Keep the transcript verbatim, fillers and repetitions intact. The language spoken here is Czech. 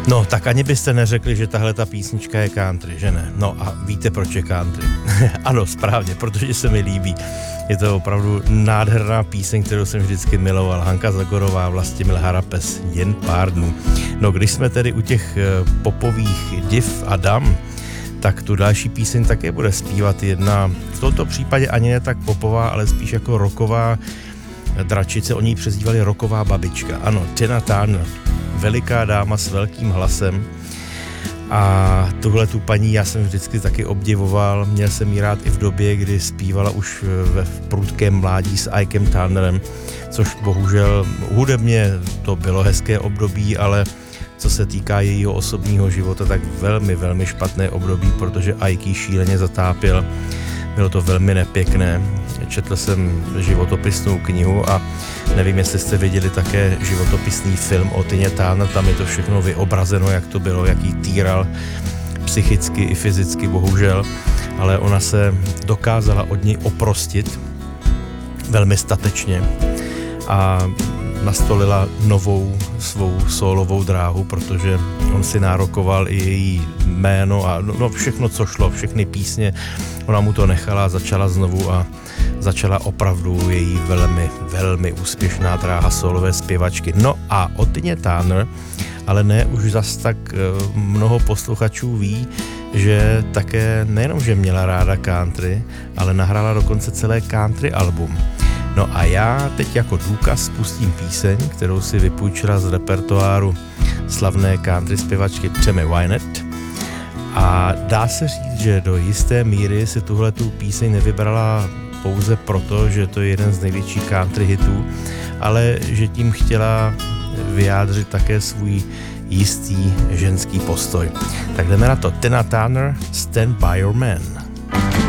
No, tak ani byste neřekli, že tahle ta písnička je country, že ne? No a víte, proč je country? Ano, správně, protože se mi líbí. Je to opravdu nádherná píseň, kterou jsem vždycky miloval. Hanka Zagorová, Vlastimil Harapes, Jen pár dnů. No, když jsme tedy u těch popových div a dam, tak tu další píseň také bude zpívat jedna, v tomto případě ani ne tak popová, ale spíš jako rocková dračice, oni ji přezdívali rocková babička. Ano, Tina Turner, veliká dáma s velkým hlasem. A tuhle tu paní já jsem vždycky taky obdivoval, měl jsem ji rád i v době, kdy zpívala už ve prudkém mládí s Ikem Turnerem, což bohužel hudebně to bylo hezké období, ale co se týká jejího osobního života, tak velmi, velmi špatné období, protože Ike ji šíleně zatápěl. Bylo to velmi nepěkné. Četl jsem životopisnou knihu a nevím, jestli jste viděli také životopisný film o Tině Turner, tam je to všechno vyobrazeno, jak to bylo, jak jí týral psychicky i fyzicky, bohužel, ale ona se dokázala od něj oprostit velmi statečně a nastolila novou svou sólovou dráhu, protože on si nárokoval i její jméno a no všechno, co šlo, všechny písně, ona mu to nechala, začala znovu a začala opravdu její velmi, velmi úspěšná dráha sólové zpěvačky. No a o Tině Turner, ale ne už zas tak mnoho posluchačů ví, že také nejenom, že měla ráda country, ale nahrála dokonce celé country album. No a já teď jako důkaz pustím píseň, kterou si vypůjčila z repertoáru slavné country zpěvačky Tammy Wynette. A dá se říct, že do jisté míry si tuhletu píseň nevybrala pouze proto, že to je jeden z největších country hitů, ale že tím chtěla vyjádřit také svůj jistý ženský postoj. Tak jdeme na to. Tina Turner, Stand by Your Man.